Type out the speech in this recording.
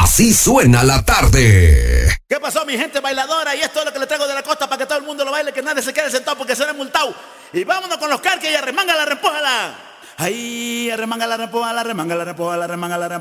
Así suena la tarde. ¿Qué pasó, mi gente bailadora? Y esto es lo que le traigo de la costa para que todo el mundo lo baile, que nadie se quede sentado porque será multado. Y vámonos con los carques y arremángala, repójala. Ahí, arremángala, repójala, arremángala, repójala, arremángala,